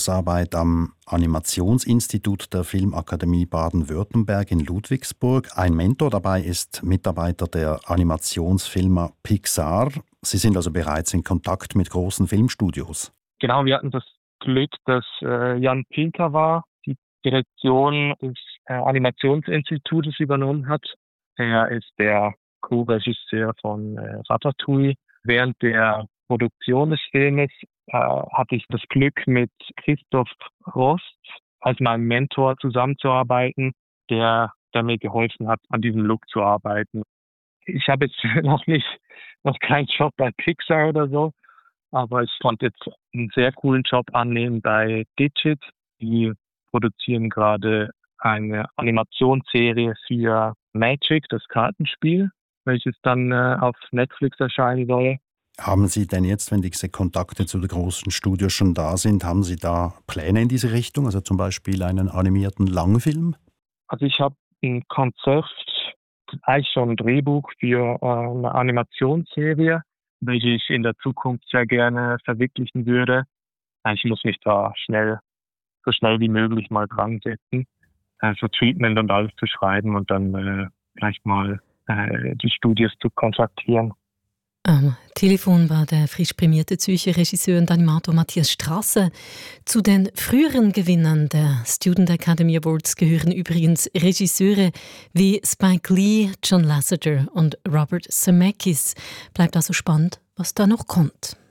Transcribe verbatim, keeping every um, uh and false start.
Abschlussarbeit am Animationsinstitut der Filmakademie Baden-Württemberg in Ludwigsburg. Ein Mentor dabei ist Mitarbeiter der Animationsfirma Pixar. Sie sind also bereits in Kontakt mit großen Filmstudios. Genau, wir hatten das Glück, dass äh, Jan Pinkava die Direktion des äh, Animationsinstitutes übernommen hat. Er ist der Co-Regisseur von äh, Ratatouille. Während der Produktion des Filmes äh, hatte ich das Glück, mit Christoph Rost als meinem Mentor zusammenzuarbeiten, der, der mir geholfen hat, an diesem Look zu arbeiten. Ich habe jetzt noch nicht, noch keinen Job bei Pixar oder so, aber ich konnte jetzt einen sehr coolen Job annehmen bei Digit. Die produzieren gerade eine Animationsserie für Magic, das Kartenspiel, welches dann äh, auf Netflix erscheinen soll. Haben Sie denn jetzt, wenn diese Kontakte zu den großen Studios schon da sind, haben Sie da Pläne in diese Richtung? Also zum Beispiel einen animierten Langfilm? Also ich habe ein Konzept, eigentlich schon ein Drehbuch für äh, eine Animationsserie, welche ich in der Zukunft sehr gerne verwirklichen würde. Ich muss mich da schnell, so schnell wie möglich mal dran setzen, äh, so Treatment und alles zu schreiben und dann äh, gleich mal äh, die Studios zu kontaktieren. Am Telefon war der frisch prämierte Zürcher Regisseur und Animator Matthias Strasser. Zu den früheren Gewinnern der Student Academy Awards gehören übrigens Regisseure wie Spike Lee, John Lasseter und Robert Zemeckis. Bleibt also spannend, was da noch kommt.